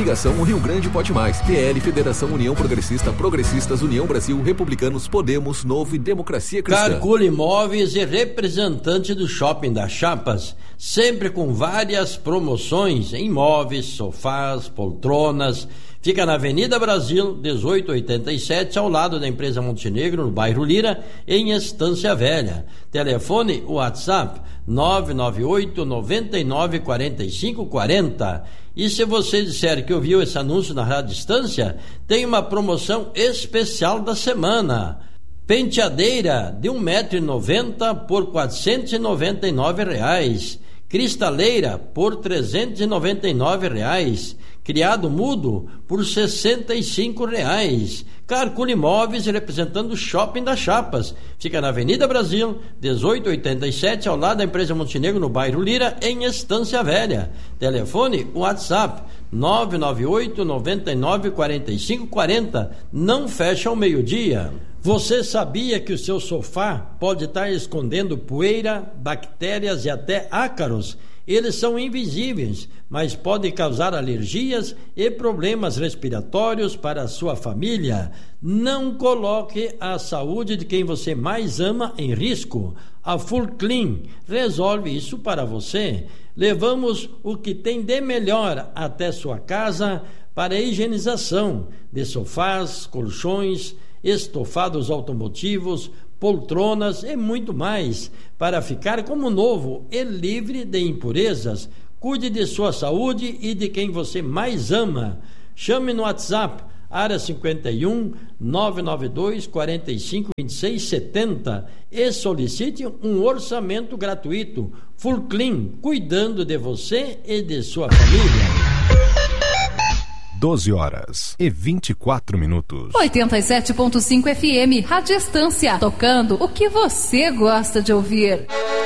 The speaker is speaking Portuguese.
Coligação O Rio Grande Pode Mais, PL, Federação União Progressista, Progressistas, União Brasil, Republicanos, Podemos, Novo e Democracia Cristã. Carcula Imóveis e representante do Shopping das Chapas, sempre com várias promoções em imóveis, sofás, poltronas. Fica na Avenida Brasil, 1887, ao lado da empresa Montenegro, no bairro Lira, em Estância Velha. Telefone WhatsApp 998 99 45 40. E se você disser que ouviu esse anúncio na Rádio Estância, tem uma promoção especial da semana. Penteadeira de 1,90m por R$ 499. Cristaleira por R$ 399. Criado mudo por R$ 65. Carcula Imóveis, representando o Shopping das Chapas. Fica na Avenida Brasil, 1887, ao lado da empresa Montenegro, no bairro Lira, em Estância Velha. Telefone WhatsApp 998 99 45 40. Não fecha ao meio-dia. Você sabia que o seu sofá pode estar escondendo poeira, bactérias e até ácaros? Eles são invisíveis, mas podem causar alergias e problemas respiratórios para a sua família. Não coloque a saúde de quem você mais ama em risco. A Full Clean resolve isso para você. Levamos o que tem de melhor até sua casa para a higienização de sofás, colchões, estofados automotivos, poltronas e muito mais, para ficar como novo e livre de impurezas. Cuide de sua saúde e de quem você mais ama. Chame no WhatsApp, área 51 992 45 26 70 e solicite um orçamento gratuito. Full Clean, cuidando de você e de sua família. 12h24. 87.5 FM, Rádio Estância, tocando o que você gosta de ouvir.